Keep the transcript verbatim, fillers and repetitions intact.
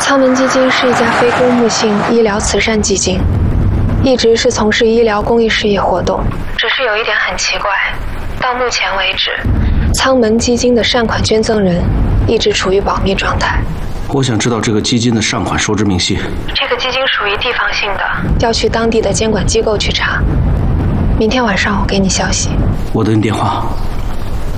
苍门基金是一家非公募性医疗慈善基金，一直是从事医疗公益事业活动。只是有一点很奇怪，到目前为止，苍门基金的善款捐赠人一直处于保密状态。 我想知道这个基金的善款收支明细。 这个基金属于地方性的，要去当地的监管机构去查。明天晚上我给你消息。 我等你电话。